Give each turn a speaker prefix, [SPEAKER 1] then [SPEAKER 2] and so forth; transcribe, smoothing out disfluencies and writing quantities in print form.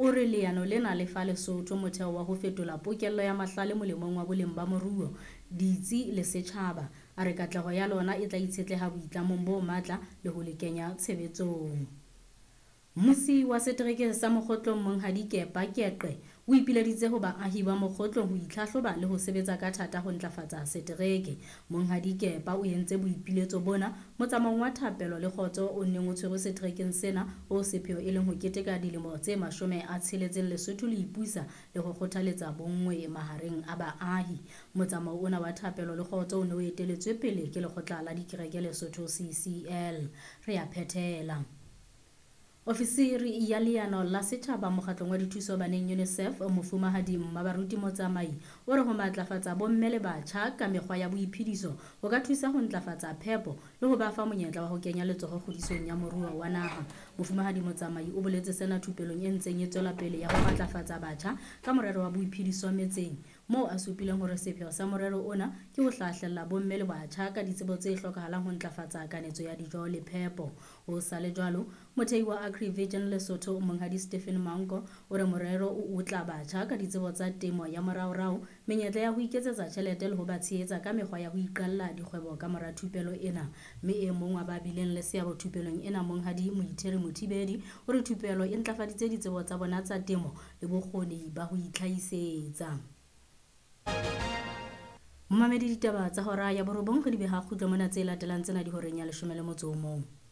[SPEAKER 1] o re leano lena le fa Lesotho motheo wa ho fetola pokello ya mahlale molemong wa boleng ba moruo, ditsi le setjhaba. A re katleho ya lona e tla itshetleha boitlamong bo matla le ho le kenya tshebetsong. Mmusi wa setereke sa Mokgotlong Monghadi Kepa Keqe o ipileditse ho baahi ba Mokgotlong ho itlhahloba le ho sebetsa ka thata ho ntlafatsa setereke. Monghadi Kepa o entse boipiletso bona motsamayong wa thapelo le kgotso o neng o tshwerwe seterekeng sena o sepheo e leng ho keteka dilemo tse 60 Lesotho le ipuisa le ho kgothaletsa bonngwe mahareng a baahi. Motsamao ona wa thapelo le kgotso o ne o eteletswe pele ke lekgotla la dikereke Lesotho CCL. Re a phethela. Ofisiri ya leano la setjhaba mokgatlong wa dithuso baneng UNICEF Mofumahadi Mmabaruti Motsamai o re ho matlafatsa bomme le batjha ka mekgwa ya boiphediso ho ka thusa ho ntlafatsa phepo le ho ba fa monyetla wa ho kenya letsoho kgodisong ya moruo wa naha. Mofumahadi Motsamai o boletse sena thupelong e ntseng e tswela pele ya ho matlafatsa batjha ka morero wa boiphediso metseng, moo a supileng hore sepheo sa morero ona ke ho hlahlella bomme le batjha ka ditsebo tse hlokahalang ho ntlafatsa kanetso ya dijo le phepo. Ho sa le jwalo, mothehi wa Agrivision Lesotho Monghadi Stephen Manko o re morero o tla batjha ka ditsebo tsa temo ya moraorao, menyetla ya ho iketsetsa tjhelete le ho ba tshehetsa ka mekgwa ya ho iqalla dikgwebo ka mora thupelo ena. Mme e mong wa ba bileng le seabo thupelong ena Monghadi Moitheri Mothibedi o re thupelo e ntlafaditse ditsebo tsa bona tsa temo le bokgoni ba ho itlhahisetsa. Momamedi, ditaba tsa hora ya borobong re di beha kgutlo mona tse latelang tsena di horeng ya 11.